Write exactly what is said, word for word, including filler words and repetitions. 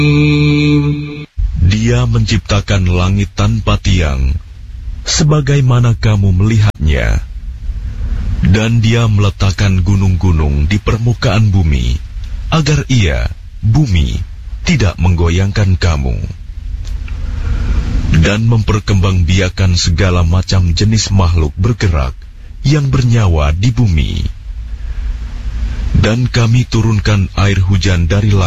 Dia menciptakan langit tanpa tiang, sebagaimana kamu melihatnya. Dan dia meletakkan gunung-gunung di permukaan bumi, agar ia, bumi, tidak menggoyangkan kamu. Dan memperkembangbiakan segala macam jenis makhluk bergerak yang bernyawa di bumi. Dan kami turunkan air hujan dari langit